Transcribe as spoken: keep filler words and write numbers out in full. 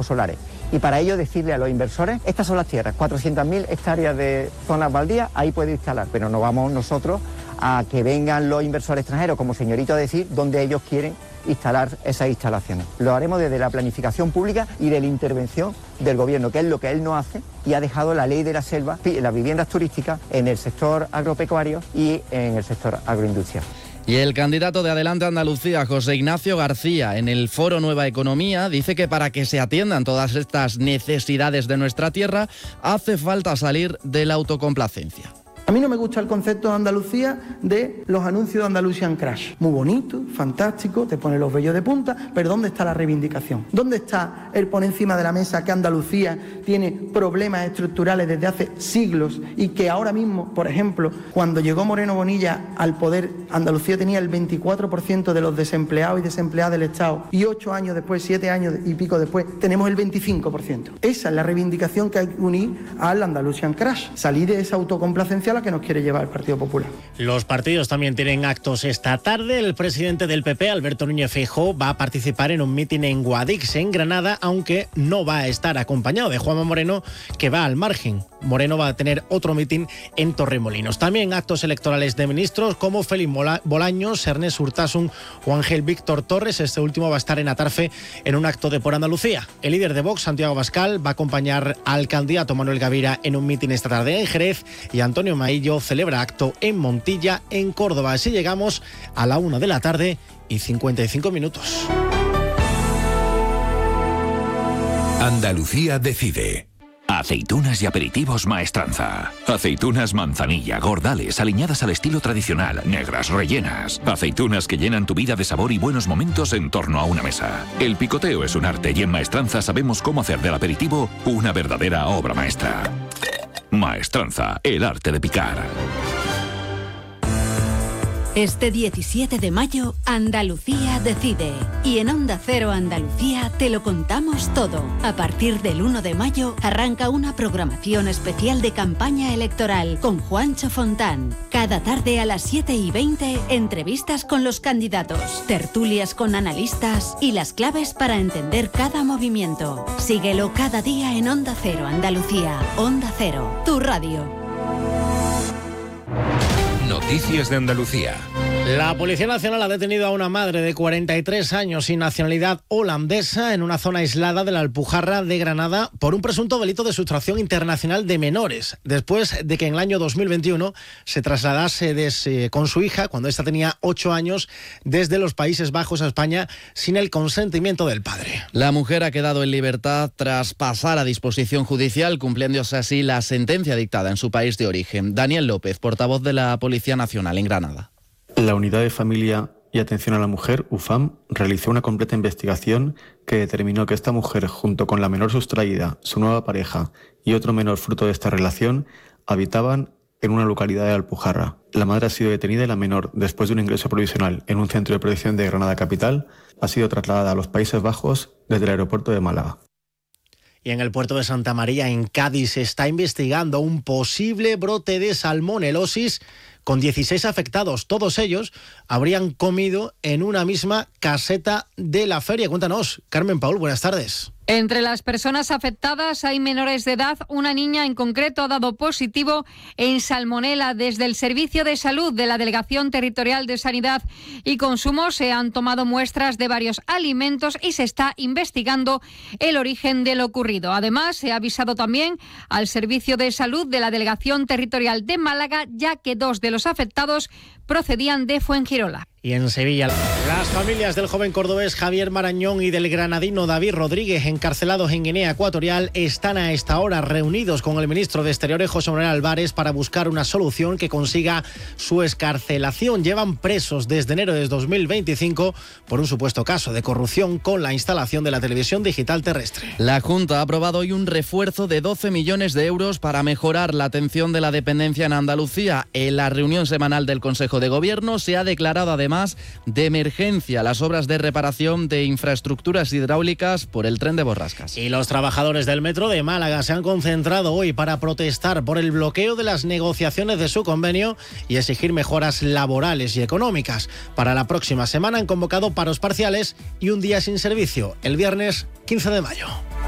campos solares. Y para ello decirle a los inversores, estas son las tierras, cuatrocientas mil hectáreas de zonas baldías, ahí puede instalar, pero no vamos nosotros a que vengan los inversores extranjeros como señorito a decir dónde ellos quieren instalar esas instalaciones. Lo haremos desde la planificación pública y de la intervención del gobierno, que es lo que él no hace y ha dejado la ley de la selva, las viviendas turísticas en el sector agropecuario y en el sector agroindustrial. Y el candidato de Adelante Andalucía, José Ignacio García, en el foro Nueva Economía, dice que para que se atiendan todas estas necesidades de nuestra tierra, hace falta salir de la autocomplacencia. A mí no me gusta el concepto de Andalucía de los anuncios de Andalusian Crash. Muy bonito, fantástico, te pone los vellos de punta, pero ¿dónde está la reivindicación? ¿Dónde está el poner encima de la mesa que Andalucía tiene problemas estructurales desde hace siglos y que ahora mismo, por ejemplo, cuando llegó Moreno Bonilla al poder, Andalucía tenía el veinticuatro por ciento de los desempleados y desempleadas del Estado y ocho años después, siete años y pico después, tenemos el veinticinco por ciento. Esa es la reivindicación que hay que unir al Andalusian Crash, salir de esa autocomplacencia a la que nos quiere llevar el Partido Popular. Los partidos también tienen actos esta tarde. El presidente del P P, Alberto Núñez Feijóo, va a participar en un mitin en Guadix, en Granada, aunque no va a estar acompañado de Juanma Moreno, que va al margen. Moreno va a tener otro mitin en Torremolinos. También actos electorales de ministros como Félix Bolaños, Ernest Urtasun o Ángel Víctor Torres. Este último va a estar en Atarfe en un acto de Por Andalucía. El líder de Vox, Santiago Abascal, va a acompañar al candidato Manuel Gavira en un mitin esta tarde en Jerez y Antonio Maillo celebra acto en Montilla, en Córdoba. Así llegamos a la una de la tarde y cincuenta y cinco minutos. Andalucía decide. Aceitunas y aperitivos Maestranza. Aceitunas manzanilla, gordales, aliñadas al estilo tradicional, negras, rellenas. Aceitunas que llenan tu vida de sabor y buenos momentos en torno a una mesa. El picoteo es un arte y en Maestranza sabemos cómo hacer del aperitivo una verdadera obra maestra. Maestranza, el arte de picar. Este diecisiete de mayo, Andalucía decide. Y en Onda Cero Andalucía te lo contamos todo. A partir del uno de mayo arranca una programación especial de campaña electoral con Juancho Fontán. Cada tarde a las siete y veinte, entrevistas con los candidatos, tertulias con analistas y las claves para entender cada movimiento. Síguelo cada día en Onda Cero Andalucía. Onda Cero, tu radio. Noticias de Andalucía. La Policía Nacional ha detenido a una madre de cuarenta y tres años sin nacionalidad holandesa en una zona aislada de la Alpujarra de Granada por un presunto delito de sustracción internacional de menores, después de que en el año dos mil veintiuno se trasladase des, con su hija, cuando ésta tenía ocho años, desde los Países Bajos a España sin el consentimiento del padre. La mujer ha quedado en libertad tras pasar a disposición judicial, cumpliéndose así la sentencia dictada en su país de origen. Daniel López, portavoz de la Policía Nacional en Granada. La Unidad de Familia y Atención a la Mujer, U F A M, realizó una completa investigación que determinó que esta mujer, junto con la menor sustraída, su nueva pareja y otro menor fruto de esta relación, habitaban en una localidad de Alpujarra. La madre ha sido detenida y la menor, después de un ingreso provisional en un centro de protección de Granada capital, ha sido trasladada a los Países Bajos desde el aeropuerto de Málaga. Y en el puerto de Santa María, en Cádiz, se está investigando un posible brote de salmonelosis con dieciséis afectados. Todos ellos habrían comido en una misma caseta de la feria. Cuéntanos, Carmen Paul, buenas tardes. Entre las personas afectadas hay menores de edad. Una niña en concreto ha dado positivo en salmonela. Desde el Servicio de Salud de la Delegación Territorial de Sanidad y Consumo se han tomado muestras de varios alimentos y se está investigando el origen de lo ocurrido. Además, se ha avisado también al Servicio de Salud de la Delegación Territorial de Málaga, ya que dos de los afectados procedían de Fuengirola. Y en Sevilla, las familias del joven cordobés Javier Marañón y del granadino David Rodríguez, encarcelados en Guinea Ecuatorial, están a esta hora reunidos con el ministro de Exteriores, José Manuel Álvarez, para buscar una solución que consiga su excarcelación. Llevan presos desde enero de dos mil veinticinco por un supuesto caso de corrupción con la instalación de la televisión digital terrestre. La Junta ha aprobado hoy un refuerzo de doce millones de euros para mejorar la atención de la dependencia en Andalucía. En la reunión semanal del Consejo de Gobierno se ha declarado además de emergencia las obras de reparación de infraestructuras hidráulicas por el tren de Borrascas. Y los trabajadores del metro de Málaga se han concentrado hoy para protestar por el bloqueo de las negociaciones de su convenio y exigir mejoras laborales y económicas. Para la próxima semana han convocado paros parciales y un día sin servicio, el viernes quince de mayo.